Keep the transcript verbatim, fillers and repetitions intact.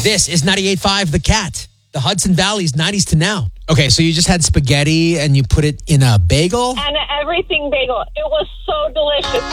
This is ninety-eight point five The Cat, the Hudson Valley's nineties to now. Okay, so you just had spaghetti and you put it in a bagel? And everything bagel. It was so delicious.